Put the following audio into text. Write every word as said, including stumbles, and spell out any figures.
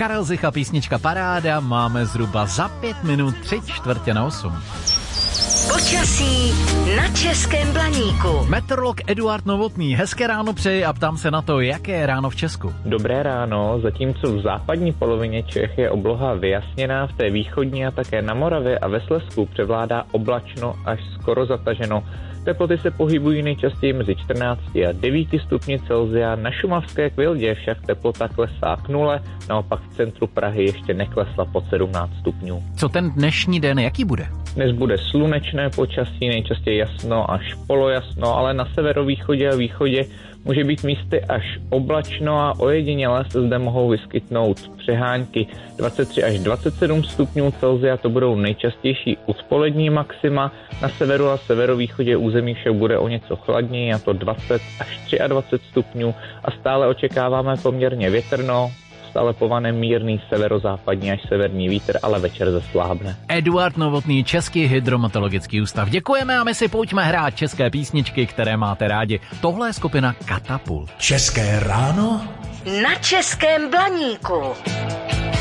Karel Zich a písnička Paráda. Máme zhruba za pět minut tři čtvrtě na osm. Počasí na Českém Blaníku. Meteorolog Eduard Novotný, hezké ráno přeji a ptám se na to, jaké je ráno v Česku. Dobré ráno, zatímco v západní polovině Čech je obloha vyjasněná, v té východní a také na Moravě a ve Slezsku převládá oblačno až skoro zataženo. Teploty se pohybují nejčastěji mezi čtrnácti a devíti stupni Celsia, na šumavské Kvildě však teplota klesá k nule, naopak v centru Prahy ještě neklesla pod sedmnáct stupňů. Co ten dnešní den, jaký bude? Dnes bude slunečné počasí, nejčastěji jasno až polojasno, ale na severovýchodě a východě může být místy až oblačno a ojediněle se zde mohou vyskytnout přehánky. dvacet tři až dvacet sedm stupňů Celsia to budou nejčastější odpolední maxima, na severu a severovýchodě území však bude o něco chladněji, a to dvacet až dvacet tři stupňů a stále očekáváme poměrně větrno, stále povane mírný severozápadní až severní vítr, ale večer zeslábne. Eduard Novotný, Český hydrometeorologický ústav. Děkujeme a my si pojďme hrát české písničky, které máte rádi. Tohle je skupina Katapult. České ráno na Českém Blaníku.